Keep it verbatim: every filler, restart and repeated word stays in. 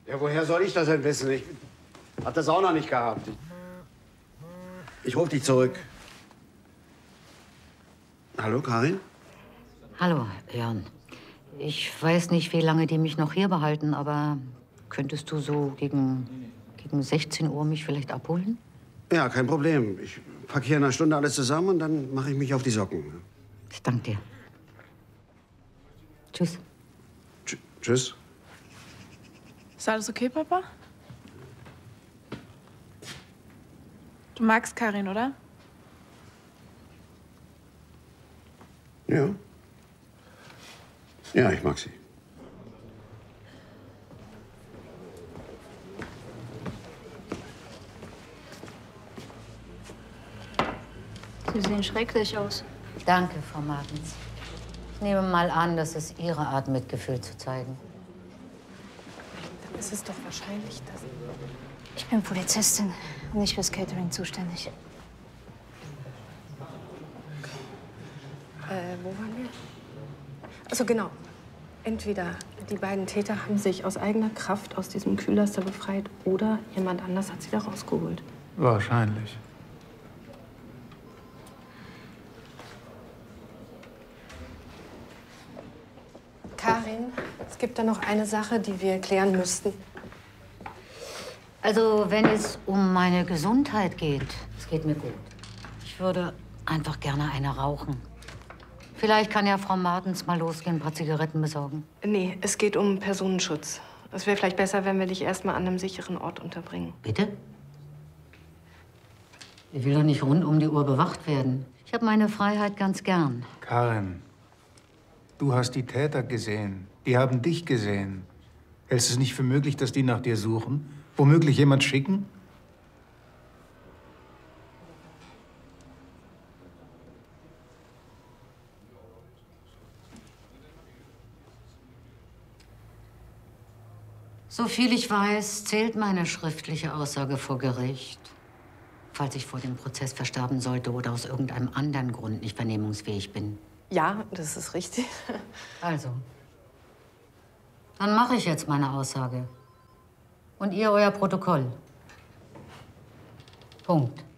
Ja, woher soll ich das denn wissen? Ich hab das auch noch nicht gehabt. Ich, ich ruf dich zurück. Hallo, Karin? Hallo, Jan. Ich weiß nicht, wie lange die mich noch hier behalten, aber könntest du so gegen, gegen sechzehn Uhr mich vielleicht abholen? Ja, kein Problem. Ich packe hier in einer Stunde alles zusammen und dann mache ich mich auf die Socken. Ich danke dir. Tschüss. Tsch tschüss. Ist alles okay, Papa? Du magst Karin, oder? Ja. Ja, ich mag sie. Sie sehen schrecklich aus. Danke, Frau Martens. Ich nehme mal an, das ist Ihre Art, Mitgefühl zu zeigen. Dann ist es doch wahrscheinlich, dass... Ich bin Polizistin und nicht fürs Catering zuständig. Äh, wo waren wir? Also genau. Entweder die beiden Täter haben sich aus eigener Kraft aus diesem Kühllaster befreit oder jemand anders hat sie da rausgeholt. Wahrscheinlich. Karin, es gibt da noch eine Sache, die wir klären müssten. Also, wenn es um meine Gesundheit geht, es geht mir gut. Ich würde einfach gerne eine rauchen. Vielleicht kann ja Frau Martens mal losgehen, ein paar Zigaretten besorgen. Nee, es geht um Personenschutz. Es wäre vielleicht besser, wenn wir dich erstmal an einem sicheren Ort unterbringen. Bitte? Ich will doch nicht rund um die Uhr bewacht werden. Ich habe meine Freiheit ganz gern. Karin, du hast die Täter gesehen. Die haben dich gesehen. Hältst du es nicht für möglich, dass die nach dir suchen? Womöglich jemand schicken? So viel ich weiß, zählt meine schriftliche Aussage vor Gericht. Falls ich vor dem Prozess versterben sollte oder aus irgendeinem anderen Grund nicht vernehmungsfähig bin. Ja, das ist richtig. Also, dann mache ich jetzt meine Aussage. Und ihr euer Protokoll. Punkt.